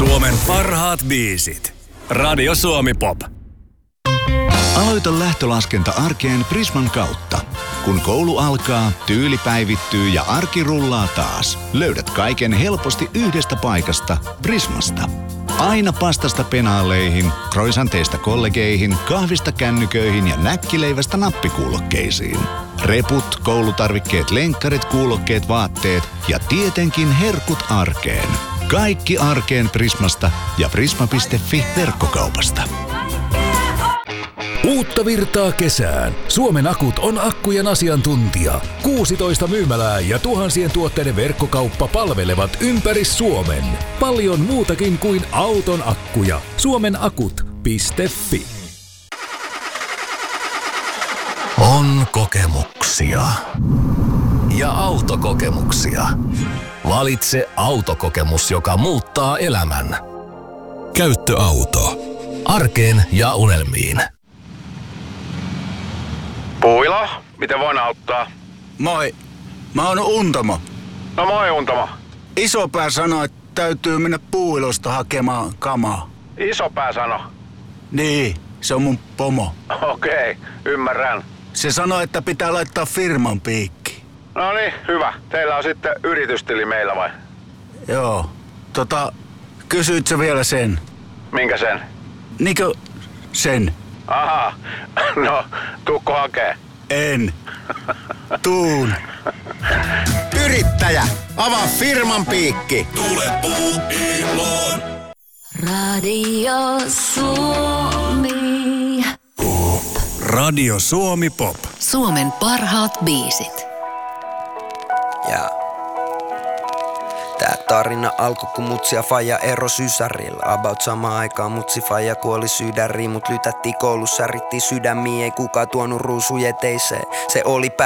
Suomen parhaat biisit. Radio Suomi Pop. Aloita lähtölaskenta arkeen Prisman kautta. Kun koulu alkaa, tyyli päivittyy ja arki rullaa taas. Löydät kaiken helposti yhdestä paikasta, Prismasta. Aina pastasta penaaleihin, croissanteista kollegeihin, kahvista kännyköihin ja näkkileivästä nappikuulokkeisiin. Reput, koulutarvikkeet, lenkkarit, kuulokkeet, vaatteet ja tietenkin herkut arkeen. Kaikki arkeen Prismasta ja prisma.fi verkkokaupasta. Uutta virtaa kesään. Suomen Akut on akkujen asiantuntija. 16 myymälää ja tuhansien tuotteiden verkkokauppa palvelevat ympäri Suomen. Paljon muutakin kuin auton akkuja. Suomenakut.fi. On kokemuksia. Ja autokokemuksia. Valitse autokokemus, joka muuttaa elämän. Käyttöauto. Arkeen ja unelmiin. Puila, miten voin auttaa? Moi, mä oon Untamo. No moi Untamo. Isopää sanoi, että täytyy mennä Puuilosta hakemaan kamaa. Isopää sano. Niin, se on mun pomo. Okei, ymmärrän. Se sanoi, että pitää laittaa firman piikki. No niin, hyvä. Teillä on sitten yritystili meillä vai? Joo, kysyit sä vielä sen? Minkä sen? Niinkö sen? Aha, no tuukko hakee? En. Tuun. Yrittäjä, avaa firman piikki. Tule Puuiloon. Radio Suomi. Radio Suomi Pop. Suomen parhaat biisit. Ja tää tarina alkoi kun mutsi ja faija ero sysärillä. About samaan aikaan mutsi faija kuoli sydäriin. Mut lytättiin koulussa, rittiin sydämiin. Ei kukaan tuonut ruusuja teiseen. Se oli